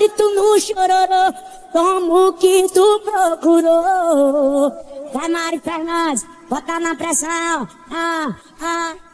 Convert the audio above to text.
tu não chororô, como que tu procurou. Vai, Mari Fernandes, bota na pressão.